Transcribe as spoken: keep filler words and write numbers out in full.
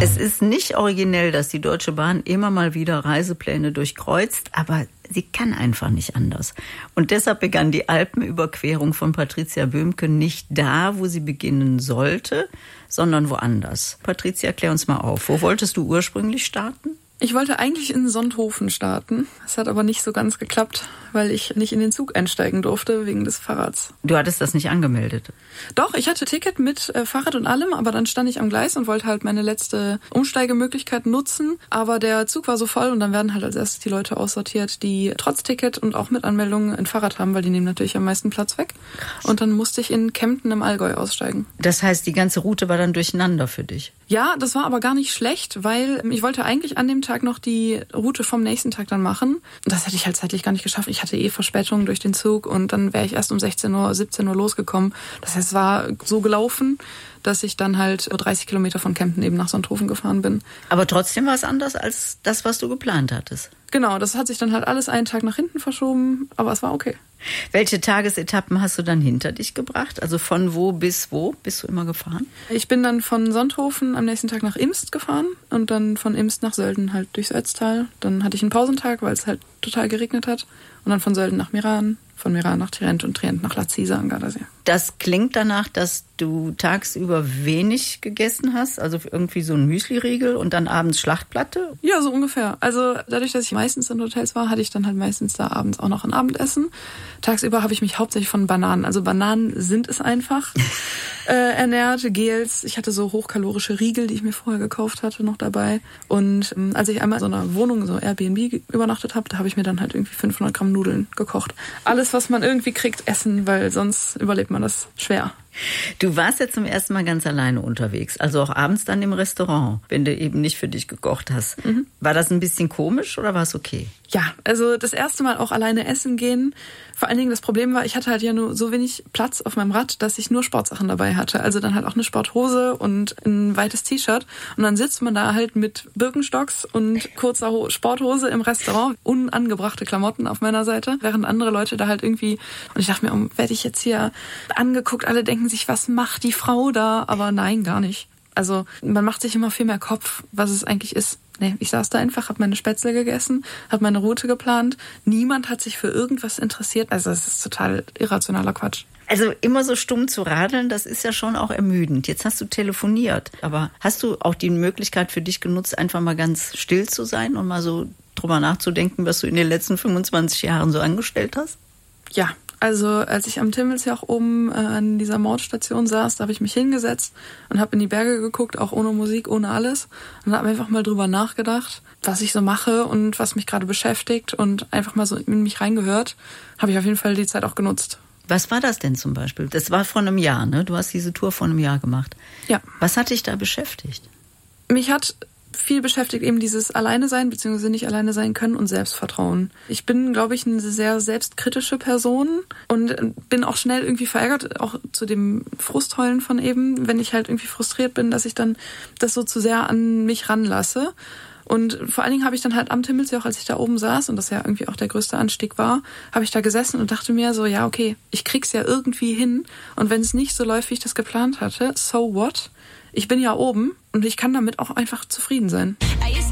Es ist nicht originell, dass die Deutsche Bahn immer mal wieder Reisepläne durchkreuzt, aber sie kann einfach nicht anders. Und deshalb begann die Alpenüberquerung von Patricia Böhmke nicht da, wo sie beginnen sollte, sondern woanders. Patricia, klär uns mal auf. Wo wolltest du ursprünglich starten? Ich wollte eigentlich in Sonthofen starten. Es hat aber nicht so ganz geklappt, weil ich nicht in den Zug einsteigen durfte wegen des Fahrrads. Du hattest das nicht angemeldet? Doch, ich hatte Ticket mit äh, Fahrrad und allem, aber dann stand ich am Gleis und wollte halt meine letzte Umsteigemöglichkeit nutzen. Aber der Zug war so voll und dann werden halt als erstes die Leute aussortiert, die trotz Ticket und auch mit Anmeldung ein Fahrrad haben, weil die nehmen natürlich am meisten Platz weg. Krass. Und dann musste ich in Kempten im Allgäu aussteigen. Das heißt, die ganze Route war dann durcheinander für dich? Ja, das war aber gar nicht schlecht, weil ich wollte eigentlich an dem Tag noch die Route vom nächsten Tag dann machen. Das hätte ich halt zeitlich gar nicht geschafft. Ich hatte eh Verspätungen durch den Zug und dann wäre ich erst um sechzehn Uhr, siebzehn Uhr losgekommen. Das heißt, es war so gelaufen, dass ich dann halt dreißig Kilometer von Kempten eben nach Sonthofen gefahren bin. Aber trotzdem war es anders als das, was du geplant hattest? Genau, das hat sich dann halt alles einen Tag nach hinten verschoben, aber es war okay. Welche Tagesetappen hast du dann hinter dich gebracht? Also von wo bis wo bist du immer gefahren? Ich bin dann von Sonthofen am nächsten Tag nach Imst gefahren und dann von Imst nach Sölden halt durchs Ötztal. Dann hatte ich einen Pausentag, weil es halt total geregnet hat. Und dann von Sölden nach Meran, von Meran nach Trient und Trient nach Lazise am Gardasee. Das klingt danach, dass du tagsüber wenig gegessen hast, also irgendwie so ein Müsli-Riegel und dann abends Schlachtplatte? Ja, so ungefähr. Also dadurch, dass ich meistens in Hotels war, hatte ich dann halt meistens da abends auch noch ein Abendessen. Tagsüber habe ich mich hauptsächlich von Bananen, also Bananen sind es einfach, äh, ernährt, Gels. Ich hatte so hochkalorische Riegel, die ich mir vorher gekauft hatte, noch dabei. Und ähm, als ich einmal in so einer Wohnung, so Airbnb übernachtet habe, da habe ich mir dann halt irgendwie fünfhundert Gramm Nudeln gekocht. Alles, was man irgendwie kriegt, essen, weil sonst überlebt man das schwer. Du warst ja zum ersten Mal ganz alleine unterwegs, also auch abends dann im Restaurant, wenn du eben nicht für dich gekocht hast. Mhm. War das ein bisschen komisch oder war es okay? Ja, also das erste Mal auch alleine essen gehen. Vor allen Dingen das Problem war, ich hatte halt ja nur so wenig Platz auf meinem Rad, dass ich nur Sportsachen dabei hatte. Also dann halt auch eine Sporthose und ein weites T-Shirt. Und dann sitzt man da halt mit Birkenstocks und kurzer Sporthose im Restaurant. Unangebrachte Klamotten auf meiner Seite. Während andere Leute da halt irgendwie... Und ich dachte mir, oh, werde ich jetzt hier angeguckt? Alle denken sich, was macht die Frau da? Aber nein, gar nicht. Also man macht sich immer viel mehr Kopf, was es eigentlich ist. Nee, ich saß da einfach, habe meine Spätzle gegessen, habe meine Route geplant. Niemand hat sich für irgendwas interessiert. Also das ist total irrationaler Quatsch. Also immer so stumm zu radeln, das ist ja schon auch ermüdend. Jetzt hast du telefoniert, aber hast du auch die Möglichkeit für dich genutzt, einfach mal ganz still zu sein und mal so drüber nachzudenken, was du in den letzten fünfundzwanzig Jahren so angestellt hast? Ja. Also als ich am Timmelsjoch oben äh, an dieser Mautstation saß, da habe ich mich hingesetzt und habe in die Berge geguckt, auch ohne Musik, ohne alles. Und habe einfach mal drüber nachgedacht, was ich so mache und was mich gerade beschäftigt und einfach mal so in mich reingehört. Habe ich auf jeden Fall die Zeit auch genutzt. Was war das denn zum Beispiel? Das war vor einem Jahr, ne? Du hast diese Tour vor einem Jahr gemacht. Ja. Was hat dich da beschäftigt? Mich hat viel beschäftigt eben dieses Alleine sein, beziehungsweise nicht alleine sein können und Selbstvertrauen. Ich bin, glaube ich, eine sehr selbstkritische Person und bin auch schnell irgendwie verärgert, auch zu dem Frustheulen von eben, wenn ich halt irgendwie frustriert bin, dass ich dann das so zu sehr an mich ranlasse. Und vor allen Dingen habe ich dann halt am Timmelsjoch, als ich da oben saß und das ja irgendwie auch der größte Anstieg war, habe ich da gesessen und dachte mir so, ja okay, ich krieg's ja irgendwie hin und wenn es nicht so läuft, wie ich das geplant hatte, so what? Ich bin ja oben und ich kann damit auch einfach zufrieden sein.